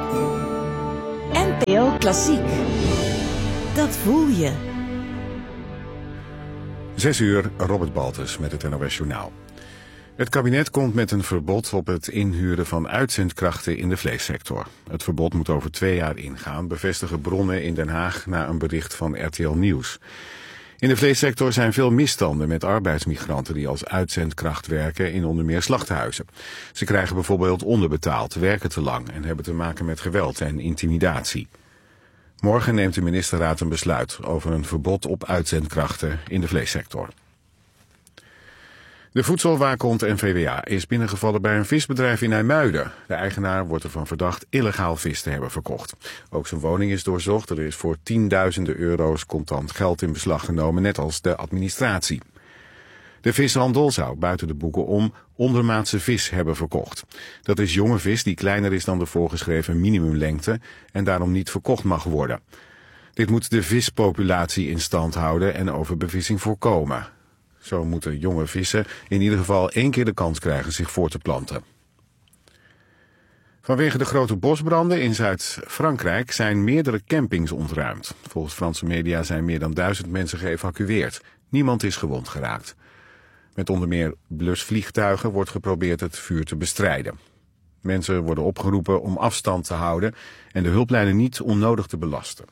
NPO Klassiek. Dat voel je. 6 uur, Robert Baltus met het NOS Journaal. Het kabinet komt met een verbod op het inhuren van uitzendkrachten in de vleessector. Het verbod moet over 2 jaar ingaan, bevestigen bronnen in Den Haag na een bericht van RTL Nieuws. In de vleessector zijn veel misstanden met arbeidsmigranten die als uitzendkracht werken in onder meer slachthuizen. Ze krijgen bijvoorbeeld onderbetaald, werken te lang en hebben te maken met geweld en intimidatie. Morgen neemt de ministerraad een besluit over een verbod op uitzendkrachten in de vleessector. De Voedselwaakhond NVWA is binnengevallen bij een visbedrijf in IJmuiden. De eigenaar wordt ervan verdacht illegaal vis te hebben verkocht. Ook zijn woning is doorzocht. Er is voor tienduizenden euro's contant geld in beslag genomen, net als de administratie. De vishandel zou buiten de boeken om ondermaatse vis hebben verkocht. Dat is jonge vis die kleiner is dan de voorgeschreven minimumlengte en daarom niet verkocht mag worden. Dit moet de vispopulatie in stand houden en overbevissing voorkomen. Zo moeten jonge vissen in ieder geval 1 keer de kans krijgen zich voor te planten. Vanwege de grote bosbranden in Zuid-Frankrijk zijn meerdere campings ontruimd. Volgens Franse media zijn meer dan 1000 mensen geëvacueerd. Niemand is gewond geraakt. Met onder meer blusvliegtuigen wordt geprobeerd het vuur te bestrijden. Mensen worden opgeroepen om afstand te houden en de hulplijnen niet onnodig te belasten.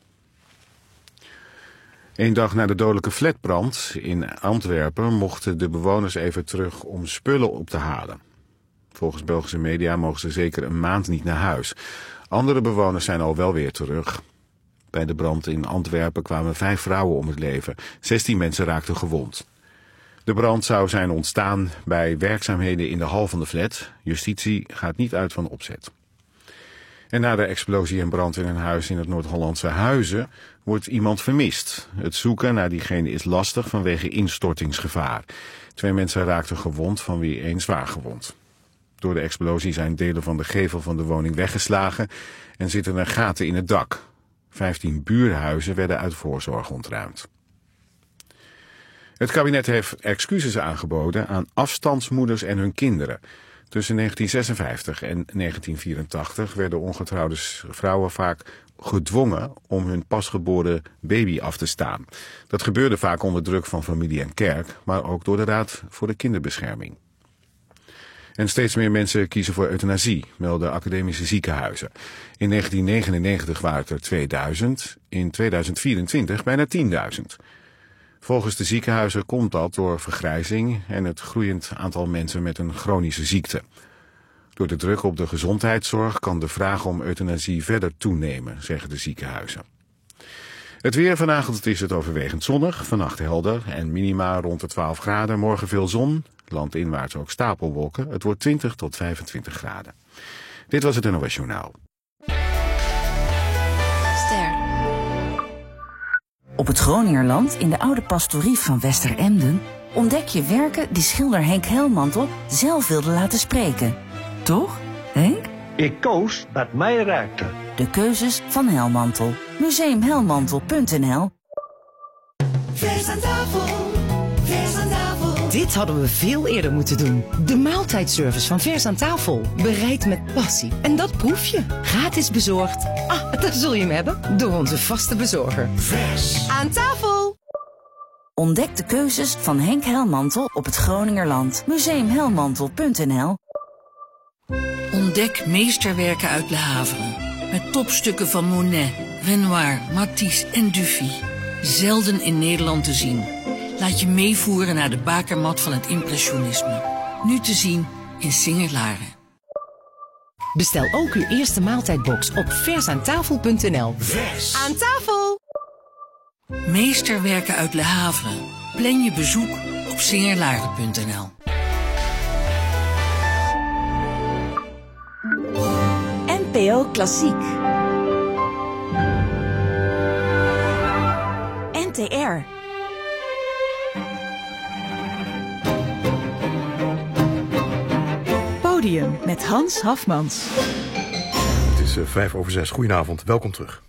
1 dag na de dodelijke flatbrand in Antwerpen mochten de bewoners even terug om spullen op te halen. Volgens Belgische media mogen ze zeker een maand niet naar huis. Andere bewoners zijn al wel weer terug. Bij de brand in Antwerpen kwamen 5 vrouwen om het leven. 16 mensen raakten gewond. De brand zou zijn ontstaan bij werkzaamheden in de hal van de flat. Justitie gaat niet uit van opzet. En na de explosie en brand in een huis in het Noord-Hollandse Huizen wordt iemand vermist. Het zoeken naar diegene is lastig vanwege instortingsgevaar. 2 mensen raakten gewond, van wie 1 zwaar gewond. Door de explosie zijn delen van de gevel van de woning weggeslagen en zitten er gaten in het dak. 15 buurhuizen werden uit voorzorg ontruimd. Het kabinet heeft excuses aangeboden aan afstandsmoeders en hun kinderen. Tussen 1956 en 1984 werden ongetrouwde vrouwen vaak gedwongen om hun pasgeboren baby af te staan. Dat gebeurde vaak onder druk van familie en kerk, maar ook door de Raad voor de Kinderbescherming. En steeds meer mensen kiezen voor euthanasie, melden academische ziekenhuizen. In 1999 waren het er 2000, in 2024 bijna 10.000. Volgens de ziekenhuizen komt dat door vergrijzing en het groeiend aantal mensen met een chronische ziekte. Door de druk op de gezondheidszorg kan de vraag om euthanasie verder toenemen, zeggen de ziekenhuizen. Het weer vanavond is het overwegend zonnig, vannacht helder en minima rond de 12 graden. Morgen veel zon, landinwaarts ook stapelwolken. Het wordt 20 tot 25 graden. Dit was het NOS Journaal. Op het Groningerland, in de oude pastorie van Westeremden, ontdek je werken die schilder Henk Helmantel zelf wilde laten spreken. Toch, Henk? Ik koos wat mij raakte. De keuzes van Helmantel. Museumhelmantel.nl. Vers aan tafel, vers aan tafel. Dit hadden we veel eerder moeten doen. De maaltijdservice van Vers aan tafel. Bereid met passie. En dat proef je. Gratis bezorgd. Daar zul je hem hebben. Door onze vaste bezorger. Vers aan tafel. Ontdek de keuzes van Henk Helmantel op het Groningerland. Museumhelmantel.nl. Ontdek meesterwerken uit Le Havre. Met topstukken van Monet, Renoir, Matisse en Dufy. Zelden in Nederland te zien. Laat je meevoeren naar de bakermat van het impressionisme. Nu te zien in Singer-Laren. Bestel ook uw eerste maaltijdbox op versaantafel.nl. Vers aan tafel. Meesterwerken uit Le Havre. Plan je bezoek op singerlaren.nl. NPO Klassiek. NTR. Podium met Hans Hafmans. Het is 5:05. Goedenavond, welkom terug.